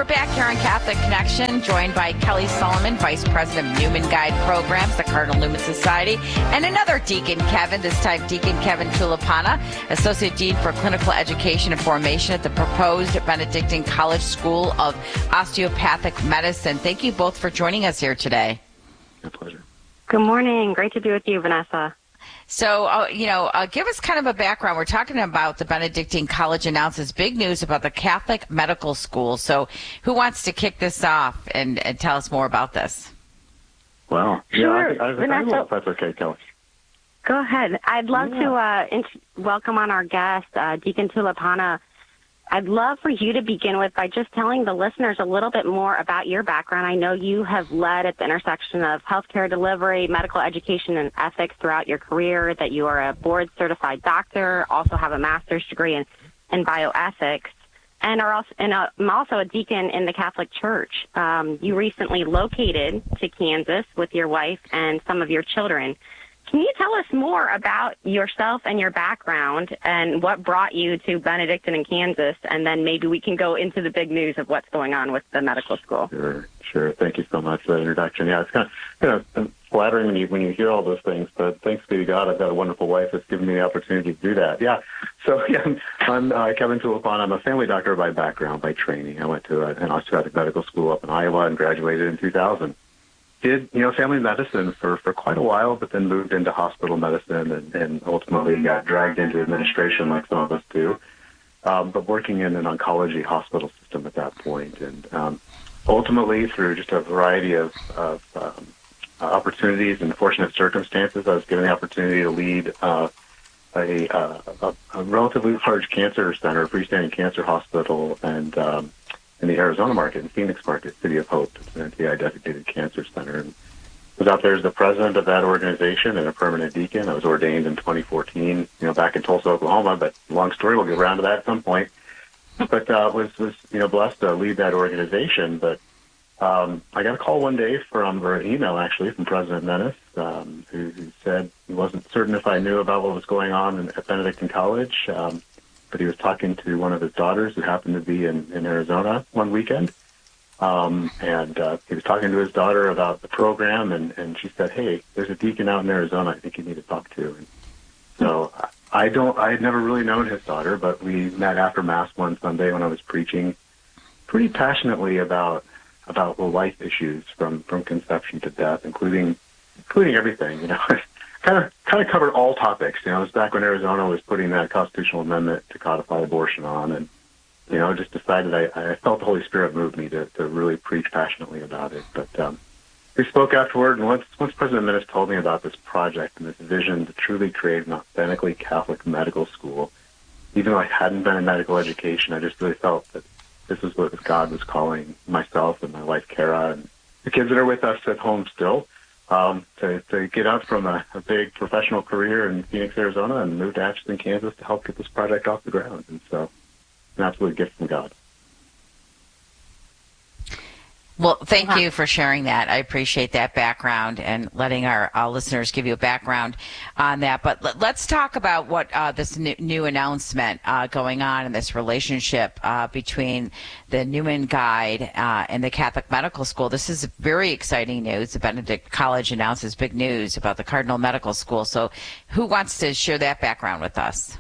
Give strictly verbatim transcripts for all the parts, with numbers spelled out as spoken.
we're back here on Catholic Connection, joined by Kelly Solomon, Vice President of Newman Guide Programs, the Cardinal Newman Society, and another Deacon Kevin, this time Deacon Kevin Tulipana, Associate Dean for Clinical Education and Formation at the proposed Benedictine College School of Osteopathic Medicine. Thank you both for joining us here today. My pleasure. Good morning. Great to be with you, Vanessa. So, uh, you know, uh, give us kind of a background. We're talking about the Benedictine College announces big news about the Catholic Medical School. So who wants to kick this off and, and tell us more about this? Well, sure. yeah, I, I, Vanessa, I if that's okay, Kelly. Go ahead. I'd love yeah. to uh, int- welcome on our guest, uh, Deacon Tulipana. I'd love for you to begin with by just telling the listeners a little bit more about your background. I know you have led at the intersection of healthcare delivery, medical education, and ethics throughout your career, that you are a board-certified doctor, also have a master's degree in, in bioethics, and are also, and uh, I'm also a deacon in the Catholic Church. Um, you recently located to Kansas with your wife and some of your children. Can you tell us more about yourself and your background and what brought you to Benedictine in Kansas? And then maybe we can go into the big news of what's going on with the medical school. Sure, sure. Thank you so much for that introduction. Yeah, it's kind of, you know, flattering when you, when you hear all those things, but thanks be to God, I've got a wonderful wife that's given me the opportunity to do that. Yeah, so yeah, I'm uh, Kevin Tulipana. I'm a family doctor by background, by training. I went to an osteopathic medical school up in Iowa and graduated in two thousand. Did, you know, family medicine for, for quite a while, but then moved into hospital medicine and, and ultimately got dragged into administration like some of us do, um, but working in an oncology hospital system at that point. And um, ultimately, through just a variety of, of um, opportunities and fortunate circumstances, I was given the opportunity to lead uh, a, a, a relatively large cancer center, a freestanding cancer hospital, and um, in the Arizona market, in Phoenix market, City of Hope. It's an N C I designated cancer center. And I was out there as the president of that organization and a permanent deacon. I was ordained in twenty fourteen, you know, back in Tulsa, Oklahoma, but long story, we'll get around to that at some point. But uh, was, was, you know, blessed to lead that organization. But um, I got a call one day from, or an email actually, from President Menace, um, who, who said he wasn't certain if I knew about what was going on in, at Benedictine College. Um, but he was talking to one of his daughters who happened to be in, in Arizona one weekend. Um, and uh, he was talking to his daughter about the program, and, and she said, hey, there's a deacon out in Arizona I think you need to talk to. And so I don't, I had never really known his daughter, but we met after Mass one Sunday when I was preaching pretty passionately about about the life issues from, from conception to death, including including everything, you know. Kind of, kind of covered all topics. You know, it was back when Arizona was putting that constitutional amendment to codify abortion on, and you know, just decided I, I felt the Holy Spirit move me to, to really preach passionately about it. But um, we spoke afterward, and once once President Menace told me about this project and this vision to truly create an authentically Catholic medical school, even though I hadn't been in medical education, I just really felt that this is what God was calling myself and my wife Kara and the kids that are with us at home still. Um, to, to get out from a, a big professional career in Phoenix, Arizona, and move to Atchison, Kansas to help get this project off the ground. And so, an absolute gift from God. Well, thank you for sharing that. I appreciate that background and letting our, our listeners give you a background on that. But let, let's talk about what uh, this new, new announcement uh, going on in this relationship uh, between the Newman Guide uh, and the Catholic Medical School. This is very exciting news. The Benedict College announces big news about the Cardinal Medical School. So who wants to share that background with us?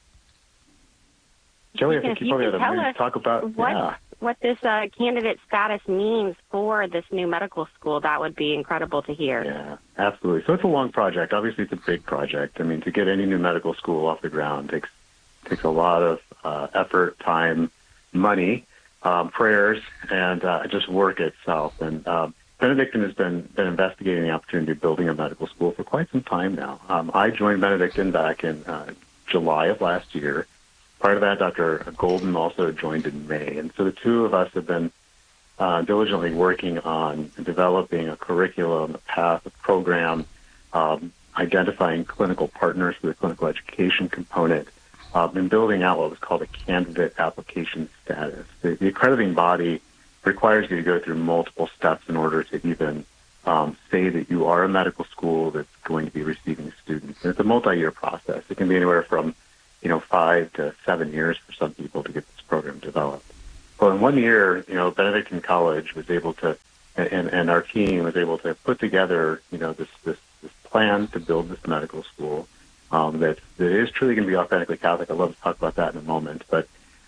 Joey, I think you probably ought to talk about what, yeah. what this uh, candidate status means for this new medical school. That would be incredible to hear. Yeah, absolutely. So it's a long project. Obviously, it's a big project. I mean, to get any new medical school off the ground takes takes a lot of uh, effort, time, money, um, prayers, and uh, just work itself. And um, Benedictine has been been investigating the opportunity of building a medical school for quite some time now. Um, I joined Benedictine back in uh, July of last year. Prior to that, Doctor Golden also joined in May. And so the two of us have been uh, diligently working on developing a curriculum, a path, a program, um, identifying clinical partners for the clinical education component, uh, and building out what was called a candidate application status. The, the accrediting body requires you to go through multiple steps in order to even um, say that you are a medical school that's going to be receiving students. And it's a multi-year process. It can be anywhere from you know, five to seven years for some people to get this program developed. Well, in one year, you know, Benedictine College was able to, and, and our team was able to put together, you know, this, this, this plan to build this medical school um, that, that is truly going to be authentically Catholic. I'd love to talk about that in a moment. But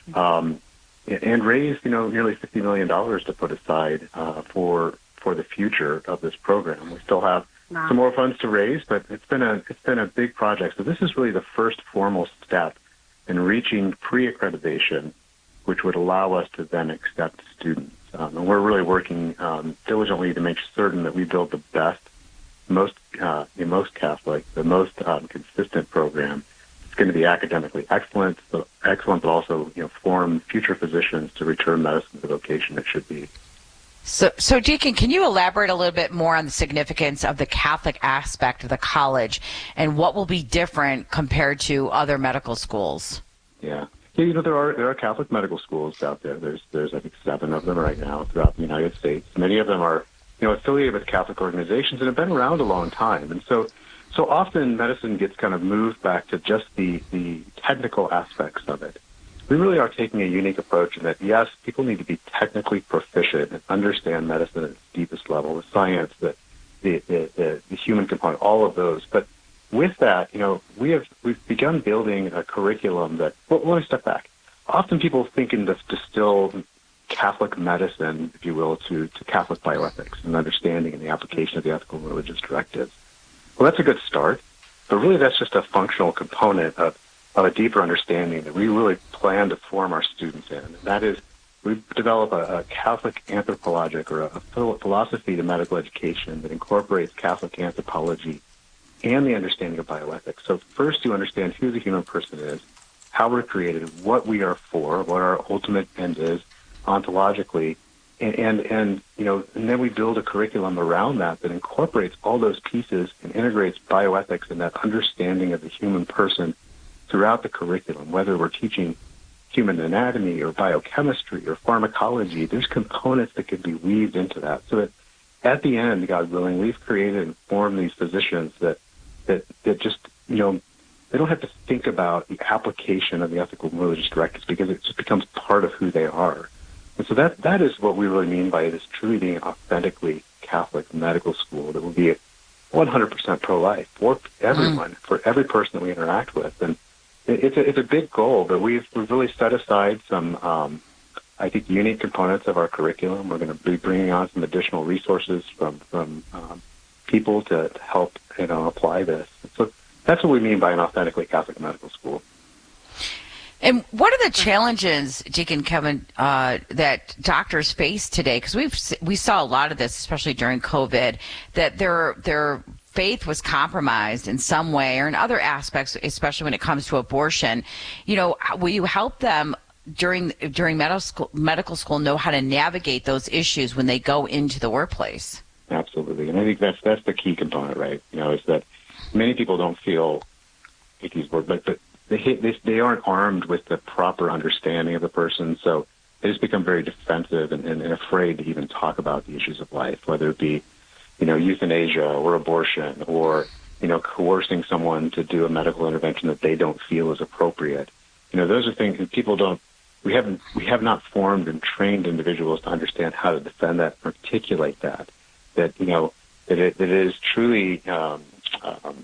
um, and raised, you know, nearly fifty million dollars to put aside uh, for for the future of this program. We still have wow. some more funds to raise, but it's been a it's been a big project. So this is really the first formal step in reaching pre-accreditation, which would allow us to then accept students. Um, and we're really working um, diligently to make certain that we build the best, most uh, the most Catholic, the most um, consistent program. It's going to be academically excellent, but excellent, but also you know form future physicians to return medicine to the vocation it should be. So, so Deacon, can you elaborate a little bit more on the significance of the Catholic aspect of the college and what will be different compared to other medical schools? Yeah. Yeah, you know, there are there are Catholic medical schools out there. There's there's I think seven of them right now throughout the United States. Many of them are, you know, affiliated with Catholic organizations and have been around a long time. And so so often medicine gets kind of moved back to just the, the technical aspects of it. We really are taking a unique approach in that, yes, people need to be technically proficient and understand medicine at its deepest level, the science, the the, the, the, the human component, all of those. But with that, you know, we have we've begun building a curriculum that. Well, let me step back. Often people think in to distill Catholic medicine, if you will, to, to Catholic bioethics and understanding and the application of the ethical and religious directives. Well, that's a good start, but really that's just a functional component of, of a deeper understanding that we really plan to form our students in. And that is, we develop a, a Catholic anthropologic or a, a philosophy to medical education that incorporates Catholic anthropology and the understanding of bioethics. So first you understand who the human person is, how we're created, what we are for, what our ultimate end is ontologically, and, and, and you know, and then we build a curriculum around that that incorporates all those pieces and integrates bioethics and that understanding of the human person throughout the curriculum, whether we're teaching human anatomy or biochemistry or pharmacology. There's components that can be weaved into that so that at the end, God willing, we've created and formed these physicians that that that just, you know, they don't have to think about the application of the ethical and religious directives because it just becomes part of who they are. And so that that is what we really mean by it is truly being an authentically Catholic medical school that will be one hundred percent pro-life for everyone, mm. for every person that we interact with. And it, it's, a, it's a big goal, but we've, we've really set aside some, um, I think, unique components of our curriculum. We're going to be bringing on some additional resources from, from um, people to, to help, you know, apply this. So that's what we mean by an authentically Catholic medical school. And what are the challenges, Deacon Kevin, uh, that doctors face today? Because we've we saw a lot of this, especially during COVID, that their their faith was compromised in some way or in other aspects, especially when it comes to abortion. You know, will you help them during during medical school, medical school know how to navigate those issues when they go into the workplace? Absolutely, and I think that's that's the key component, right? You know, is that many people don't feel like these words, but but they, they they aren't armed with the proper understanding of the person, so they just become very defensive and, and, and afraid to even talk about the issues of life, whether it be, you know, euthanasia or abortion or, you know, coercing someone to do a medical intervention that they don't feel is appropriate. You know, those are things that people don't. We haven't we have not formed and trained individuals to understand how to defend that, articulate that. That you know that it, that it is truly. Um, um,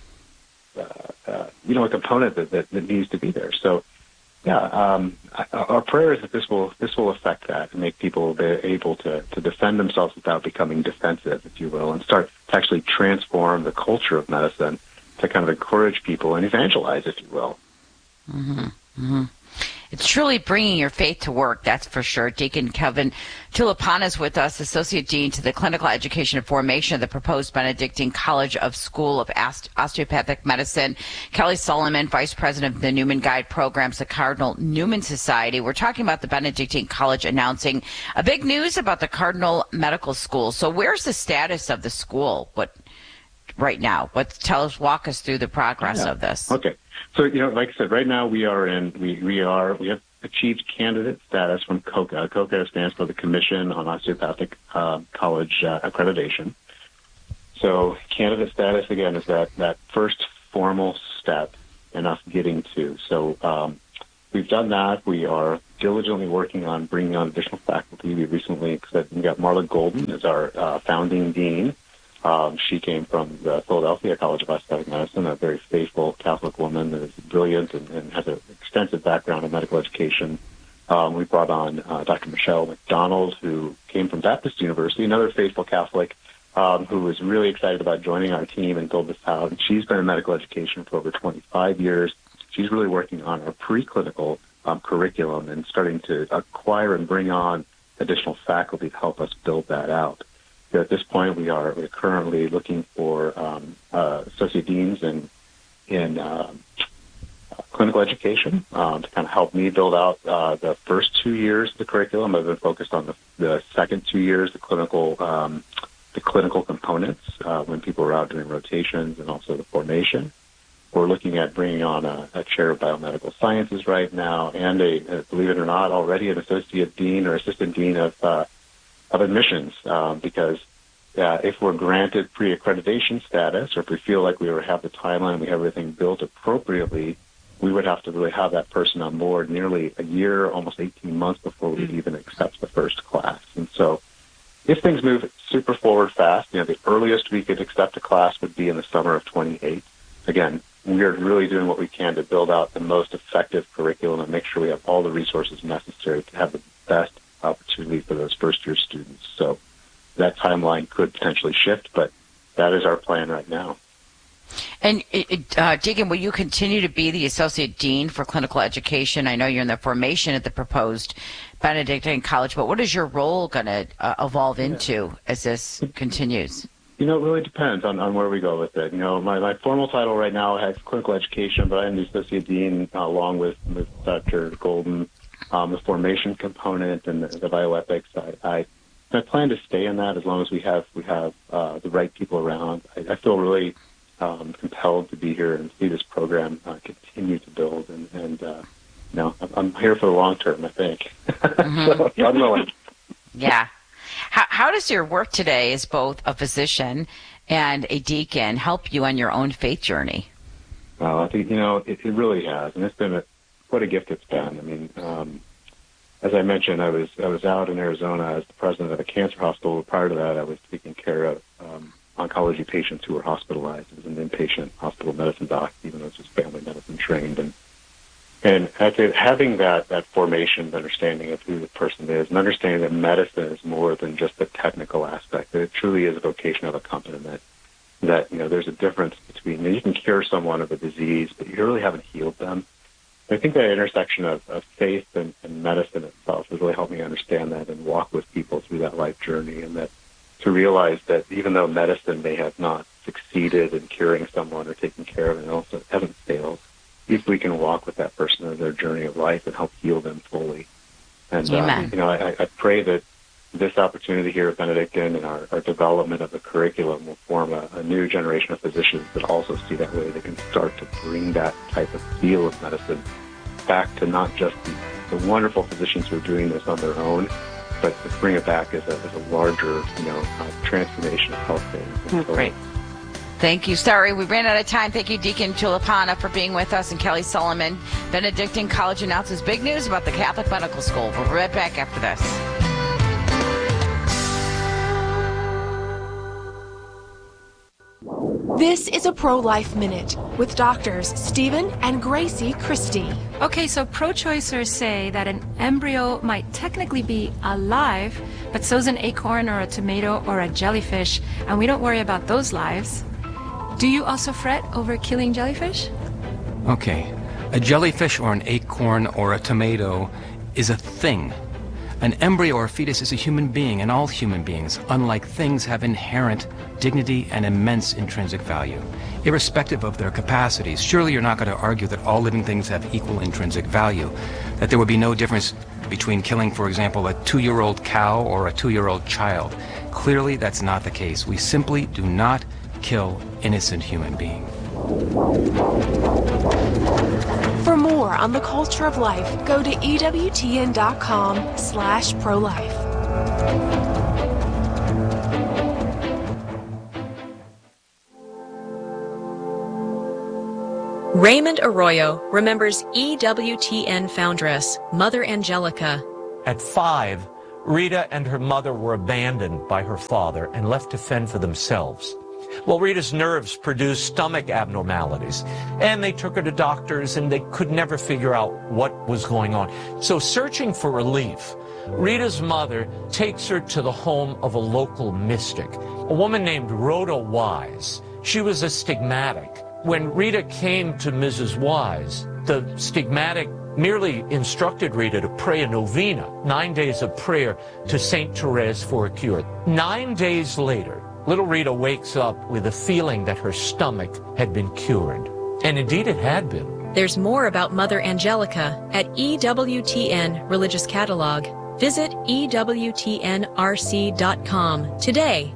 Uh, uh, you know, a component that, that, that needs to be there. So, yeah, um, I, our prayer is that this will this will affect that and make people be able to, to defend themselves without becoming defensive, if you will, and start to actually transform the culture of medicine to kind of encourage people and evangelize, if you will. Mm-hmm. Mm-hmm. It's truly bringing your faith to work, that's for sure. Deacon Kevin Tulipana is with us, Associate Dean to the Clinical Education and Formation of the proposed Benedictine College of School of Osteopathic Medicine. Kelly Solomon, Vice President of the Newman Guide Programs, the Cardinal Newman Society. We're talking about the Benedictine College announcing a big news about the Cardinal Medical School. So where's the status of the school? What right now? What tell us, walk us through the progress yeah. of this. Okay. So, you know, like I said, right now we are in, we, we are, we have achieved candidate status from COCA. COCA stands for the Commission on Osteopathic uh, College uh, Accreditation. So candidate status, again, is that, that first formal step in us getting to. So um, we've done that. We are diligently working on bringing on additional faculty. We recently said we got Marla Golden as our uh, founding dean. Um, she came from the Philadelphia College of Aesthetic Medicine, a very faithful Catholic woman that is brilliant and, and has an extensive background in medical education. Um, we brought on uh, Doctor Michelle McDonald, who came from Baptist University, another faithful Catholic, um, who was really excited about joining our team and build this out. And she's been in medical education for over twenty-five years. She's really working on our preclinical um, curriculum and starting to acquire and bring on additional faculty to help us build that out. At this point, we are we're currently looking for um, uh, associate deans in in uh, clinical education um, to kind of help me build out uh, the first two years of the curriculum. I've been focused on the, the second two years, the clinical um, the clinical components uh, when people are out doing rotations and also the formation. We're looking at bringing on a, a chair of biomedical sciences right now, and a, a believe it or not, already an associate dean or assistant dean of uh, of admissions, um, because uh, if we're granted pre-accreditation status, or if we feel like we have the timeline, we have everything built appropriately, we would have to really have that person on board nearly a year, almost eighteen months before we'd even accept the first class. And so if things move super forward fast, you know, the earliest we could accept a class would be in the summer of twenty-eight. Again, we are really doing what we can to build out the most effective curriculum and make sure we have all the resources necessary to have the best opportunity for those first-year students. So that timeline could potentially shift, but that is our plan right now. And uh, Deacon, will you continue to be the Associate Dean for Clinical Education? I know you're in the formation at the proposed Benedictine College, but what is your role going to uh, evolve into as this continues? You know, it really depends on, on where we go with it. You know, my, my formal title right now has Clinical Education, but I am the Associate Dean uh, along with, with Doctor Golden. Um, the formation component and the, the bioethics, I, I, I plan to stay in that as long as we have we have uh, the right people around. I, I feel really um, compelled to be here and see this program uh, continue to build. And, and uh, you know, I'm, I'm here for the long term, I think. Mm-hmm. So I'm willing. Yeah. How, how does your work today as both a physician and a deacon help you on your own faith journey? Well, I think, you know, it, it really has. And it's been a what a gift it's been. I mean, um, as I mentioned, I was I was out in Arizona as the president of a cancer hospital. Prior to that, I was taking care of um, oncology patients who were hospitalized as an inpatient hospital medicine doc, even though I was just family medicine trained. And and after having that that formation, the understanding of who the person is, and understanding that medicine is more than just the technical aspect, that it truly is a vocation of accompaniment. That, you know, there's a difference between, you know, you can cure someone of a disease, but you really haven't healed them. I think that intersection of, of faith and, and medicine itself has really helped me understand that and walk with people through that life journey, and that to realize that even though medicine may have not succeeded in curing someone or taking care of an illness, it hasn't failed, if we can walk with that person in their journey of life and help heal them fully. And, uh, you know, I, I pray that this opportunity here at Benedictine and our, our development of the curriculum will form a, a new generation of physicians that also see that way. They can start to bring that type of feel of medicine back to not just the, the wonderful physicians who are doing this on their own, but to bring it back as a, as a larger, you know, uh, transformation of healthcare. Oh, great. Thank you. Sorry, we ran out of time. Thank you, Deacon Tulipana, for being with us, and Kelly Solomon. Benedictine College announces big news about the Catholic Medical School. We'll be right back after this. This is a Pro-Life Minute with doctors Stephen and Gracie Christie. Okay, so pro-choicers say that an embryo might technically be alive, but so's an acorn or a tomato or a jellyfish, and we don't worry about those lives. Do you also fret over killing jellyfish? Okay, a jellyfish or an acorn or a tomato is a thing. An embryo or fetus is a human being, and all human beings, unlike things, have inherent dignity and immense intrinsic value, irrespective of their capacities. Surely you're not going to argue that all living things have equal intrinsic value, that there would be no difference between killing, for example, a two-year-old cow or a two-year-old child. Clearly, that's not the case. We simply do not kill innocent human beings. For more on the culture of life, go to ewtn.com slash pro-life. Raymond Arroyo remembers E W T N foundress, Mother Angelica. At five, Rita and her mother were abandoned by her father and left to fend for themselves. Well, Rita's nerves produced stomach abnormalities, and they took her to doctors, and they could never figure out what was going on. So, searching for relief, Rita's mother takes her to the home of a local mystic, a woman named Rhoda Wise. She was a stigmatic. When Rita came to Missus Wise, the stigmatic merely instructed Rita to pray a novena, nine days of prayer to Saint Therese for a cure. Nine days later, little Rita wakes up with a feeling that her stomach had been cured. And indeed it had been. There's more about Mother Angelica at E W T N Religious Catalog. Visit E W T N R C dot com today.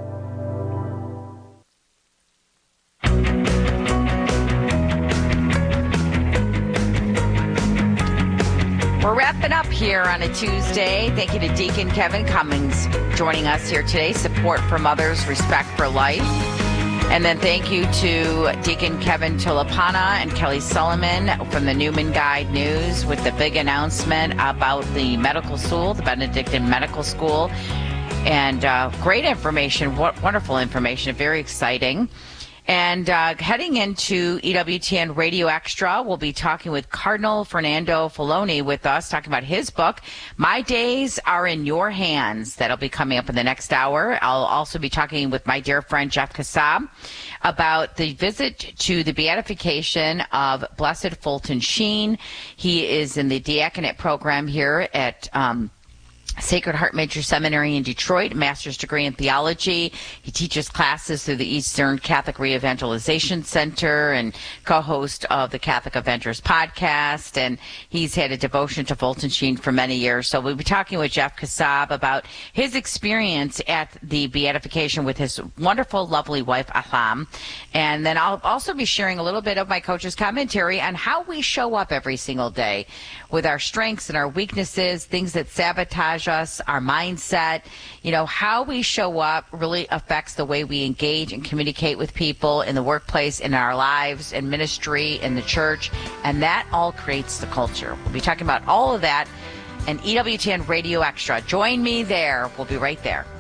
We're wrapping up here on a Tuesday. Thank you to Deacon Kevin Cummings joining us here today. Support for mothers, respect for life. And then thank you to Deacon Kevin Tulipana and Kelly Solomon from the Newman Guide News with the big announcement about the medical school, the Benedictine Medical School. And uh, great information, wonderful information, very exciting. And uh, heading into E W T N Radio Extra, we'll be talking with Cardinal Fernando Filoni with us, talking about his book, My Days Are in Your Hands. That'll be coming up in the next hour. I'll also be talking with my dear friend Jeff Kassab about the visit to the beatification of Blessed Fulton Sheen. He is in the diaconate program here at um Sacred Heart Major Seminary in Detroit, master's degree in theology. He teaches classes through the Eastern Catholic Re-Evangelization Center and co-host of the Catholic Avengers podcast. And he's had a devotion to Fulton Sheen for many years. So we'll be talking with Jeff Kassab about his experience at the beatification with his wonderful, lovely wife, Ahlam. And then I'll also be sharing a little bit of my coach's commentary on how we show up every single day with our strengths and our weaknesses, things that sabotage us, our mindset. You know, how we show up really affects the way we engage and communicate with people in the workplace, in our lives, in ministry, in the church, and that all creates the culture. We'll be talking about all of that in E W T N Radio Extra. Join me there. We'll be right there.